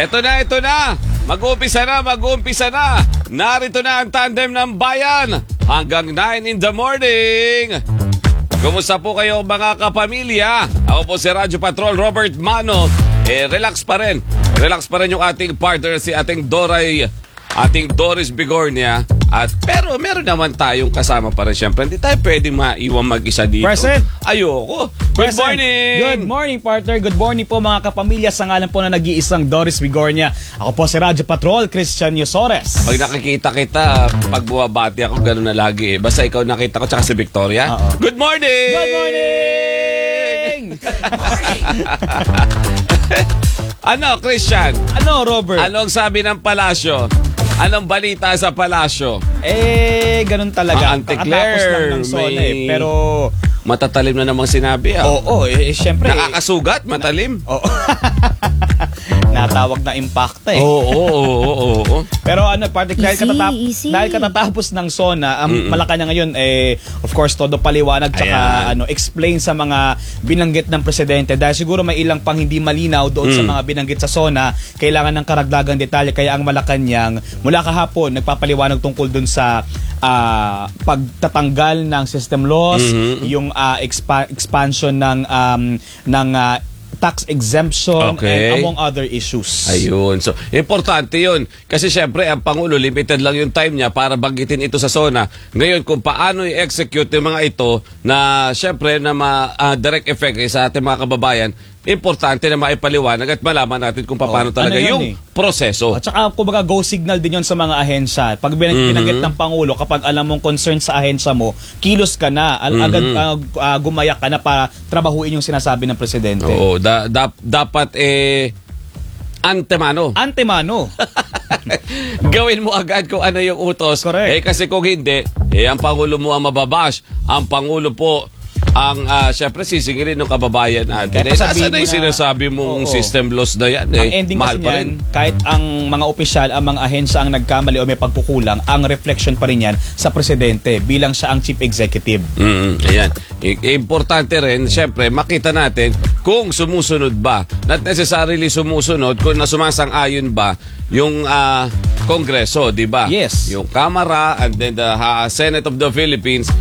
Ito na. Mag-uumpisa na. Narito na ang tandem ng bayan hanggang 9 in the morning. Kumusta po kayo mga kapamilya? Ako po si Radyo Patrol Robert Mano. Relax pa rin yung ating partner, si ating Doris Bigornia. Pero meron naman tayong kasama pa rin. Siyempre, hindi tayo pwedeng maiwan mag-isa dito. Present. Ayoko. Good morning. Good morning, partner. Good morning po mga kapamilya. Sa ngalan po na nag-iisang Doris Bigornia. Ako po si Radyo Patrol, Christian Yusores. Pag nakikita kita, pag buwabati ako, gano'n na lagi. Basta ikaw nakita ko, tsaka si Victoria. Good morning! Good morning! Ano, Christian? Ano, Robert? Anong sabi ng palasyo? Anong balita sa palasyo? Ganun talaga. Auntie Claire, kakatapos lang ng SONA Pero matatalim na namang sinabi. Oo, syempre. Nakakasugat, matalim. Oo. Natawag na impacta Oo. Pero dahil katatapos ng SONA, Malacanang ngayon, of course, todo paliwanag tsaka explain sa mga binanggit ng presidente. Dahil siguro may ilang pang hindi malinaw doon sa mga binanggit sa SONA, kailangan ng karagdagang detalye. Kaya ang Malacanang, mula kahapon, nagpapaliwanag tungkol doon sa pagtatanggal ng system loss, yung expansion ng tax exemption, and among other issues. Ayun. So, importante yun. Kasi syempre, ang Pangulo, limited lang yung time niya para banggitin ito sa SONA. Ngayon, kung paano i-execute yung mga ito na syempre, na direct effect sa ating mga kababayan, importante na maipaliwanag at malaman natin kung paano talaga yung proseso. At saka, kumbaga, go signal din yun sa mga ahensya. Pag binanggit ng Pangulo, kapag alam mong concern sa ahensya mo, kilos ka na, agad gumayak ka na para trabahuin yung sinasabi ng presidente. Oo, dapat antemano. Gawin mo agad kung ano yung utos. Correct. Kasi kung hindi, ang Pangulo mo ang mababash. Ang Pangulo po ang syempre sisingilin ng kababayan natin. Nasa na yung sinasabi mong system loss na yan. Ang ending mahal kasi pa rin. Kahit ang mga opisyal, ang mga ahensya ang nagkamali o may pagkukulang, ang reflection pa rin yan sa presidente bilang siya ang chief executive. Ayan. Importante rin, syempre, makita natin kung sumusunod ba. Not necessarily sumusunod, kung sumasang-ayon ba yung Kongreso, di ba? Yes. Yung Kamara and then the Senate of the Philippines